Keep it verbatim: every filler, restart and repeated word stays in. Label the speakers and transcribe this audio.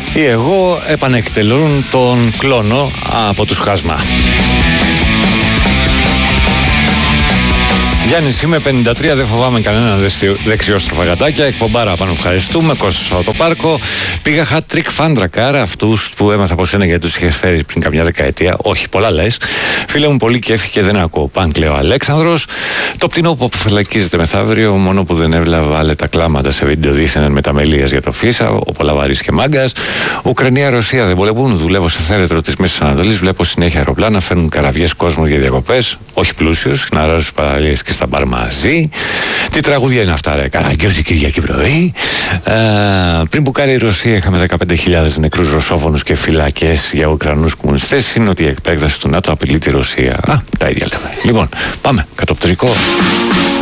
Speaker 1: ή εγώ επανεκτελούν τον κλόνο από τους Χάσμα. Γιάννης είμαι, πενήντα τρία, δεν φοβάμαι κανέναν δεξιόστροφα γατάκια. Εκπομπάρα πάνω, ευχαριστούμε. Κώστας από το πάρκο. Πήγα hat trick φάντρακαρ, αυτούς που έμαθα από σένα γιατί τους είχες φέρει πριν καμιά δεκαετία. Όχι, πολλά λες. Φίλε μου, πολύ κέφι και δεν ακούω. Πανκ, λέει ο Αλέξανδρος. Το πτηνό που αποφυλακίζεται μεθαύριο, μόνο που δεν έβλαβα βάλε τα κλάματα σε βίντεο δίθεν με τα μελίας για το Φίσα, ο Πολαβαρής και Μάγκας. Ουκρανία-Ρωσία δεν πολεμούν. Δουλεύω σε θέρετρο της Μέσης Ανατολής. Βλέπω συνέχεια αεροπλάνα, φέρνουν καραβιές κόσμο για διακοπές. Όχι πλούσιους, να ράζουν στις παραλίες και στα μπαρ μαζί. Τι τραγούδια είναι αυτά, ρε. Καραγκιόζη Κυριακή πρωί. Ε, πριν που κάνει η Ρωσία, είχαμε δεκαπέντε χιλιάδες νεκρούς ρωσόφωνους και φυλακές για Ουκρανούς κομμουνιστές. Είναι ότι η επέκταση του ΝΑΤΟ απειλεί τη Ρωσία. Α, τα ίδια λέμε. Λοιπόν, πάμε. Κατοπτρικό.